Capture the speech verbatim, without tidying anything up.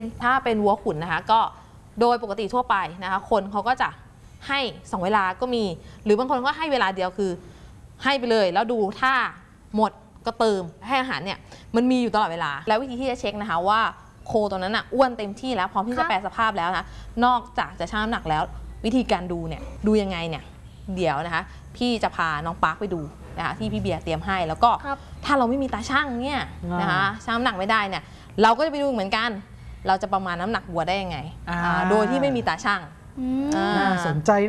ถ้าเป็นวัวขุนนะคะก็โดยปกติทั่วไปนะคะคนเขาก็จะให้สองเวลาก็มีหรือบางคนก็ให้เวลาเดียวคือให้ไปเลยแล้วดูถ้าหมดก็เติมให้อาหารเนี่ยมันมีอยู่ตลอดเวลาแล้ววิธีที่จะเช็คนะคะว่าโคตัวนั้นอ่ะอ้วนเต็มที่แล้วพร้อมที่จะแปลสภาพแล้วนะนอกจากจะชั่งน้ำหนักแล้ววิธีการดูเนี่ยดูยังไงเนี่ยเดี๋ยวนะคะพี่จะพาน้องปาร์คไปดูนะคะที่พี่เบียร์เตรียมให้แล้วก็ถ้าเราไม่มีตาช่างเนี่ยนะคะชั่งน้ำหนักไม่ได้เนี่ยเราก็จะไปดูเหมือนกันเราจะประมาณน้ำหนักวัวได้ยังไงโดยที่ไม่มีตาช่างน่าสนใจ